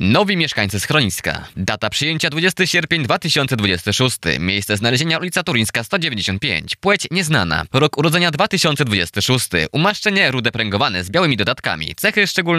Nowi mieszkańcy schroniska. Data przyjęcia 20 sierpień 2026. Miejsce znalezienia ulica Turyńska 195. Płeć nieznana. Rok urodzenia 2026. Umaszczenie rude pręgowane z białymi dodatkami. Cechy szczególne